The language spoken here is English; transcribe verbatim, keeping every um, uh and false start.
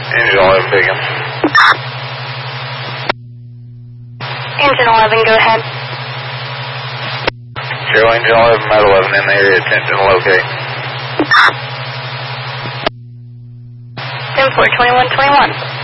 Engine eleven, taken. Engine eleven, go ahead. Show engine eleven, Met eleven in the area, attention to locate. ten four, twenty-one, twenty-one.